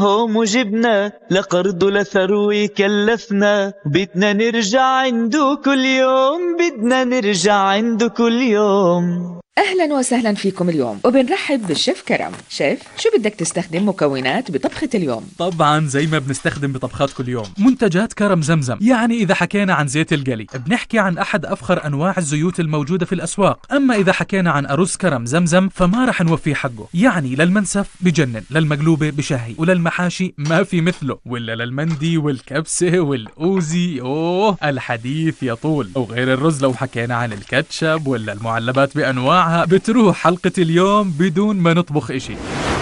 هوم وجبنا لقرض لثروي كلفنا، بدنا نرجع عنده كل يوم، بدنا نرجع عنده كل يوم. أهلا وسهلا فيكم اليوم، وبنرحب بالشيف كرم. شيف، شو بدك تستخدم مكونات بطبخة اليوم؟ طبعا زي ما بنستخدم بطبخات كل يوم، منتجات كرم زمزم. يعني إذا حكينا عن زيت القلي بنحكي عن أحد أفخر أنواع الزيوت الموجودة في الأسواق. أما إذا حكينا عن أرز كرم زمزم فما رح نوفيه حقه. يعني للمنسف بجنن، للمقلوبة بشهي، وللمحاشي ما في مثله، ولا للمندي والكبسة والأوزي أوه الحديث يطول. وغير الرز لو حكينا عن الكاتشب ولا المعلبات بأنواع بتروح حلقة اليوم بدون ما نطبخ إشي.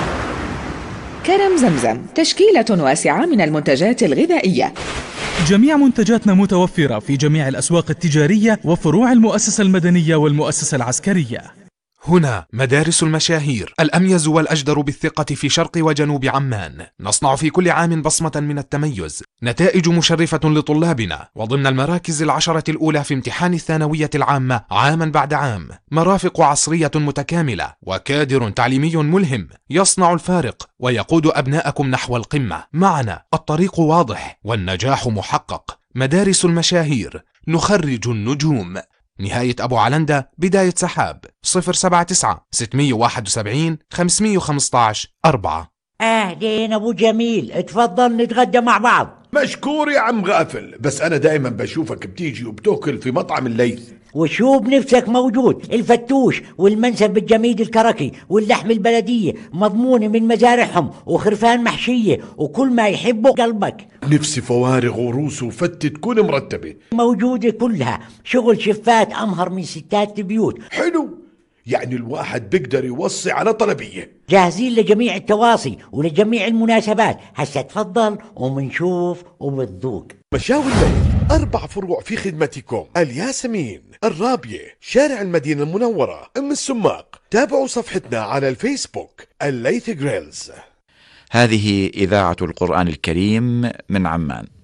كرم زمزم تشكيلة واسعة من المنتجات الغذائية. جميع منتجاتنا متوفرة في جميع الأسواق التجارية وفروع المؤسسة المدنية والمؤسسة العسكرية. هنا مدارس المشاهير، الأميز والأجدر بالثقة في شرق وجنوب عمان. نصنع في كل عام بصمة من التميز، نتائج مشرفة لطلابنا، وضمن المراكز ال10 الأولى في امتحان الثانوية العامة عاما بعد عام. مرافق عصرية متكاملة وكادر تعليمي ملهم يصنع الفارق ويقود أبناءكم نحو القمة. معنا الطريق واضح والنجاح محقق. مدارس المشاهير، نخرج النجوم. نهاية أبو علندة، بداية سحاب، 079 671 515 4. أهلين أبو جميل، اتفضل نتغدى مع بعض. مشكور يا عم غافل، بس أنا دايما بشوفك بتيجي وبتاكل في مطعم الليث. وشو بنفسك موجود، الفتوش والمنسف بالجميد الكركي واللحم البلدية مضمونة من مزارعهم، وخرفان محشية وكل ما يحبه قلبك. نفسي فوارغ وروس وفتة تكون مرتبة موجودة كلها، شغل شفات أمهر من ستات البيوت. حلو، يعني الواحد بيقدر يوصي على طلبية. جاهزين لجميع التواصي ولجميع المناسبات. هسا تفضل ومنشوف وبتذوق. مشاوي الليث 4 فروع في خدمتكم: الياسمين، الرابية، شارع المدينة المنورة، أم السماق. تابعوا صفحتنا على الفيسبوك الليث جريلز. هذه إذاعة القرآن الكريم من عمان.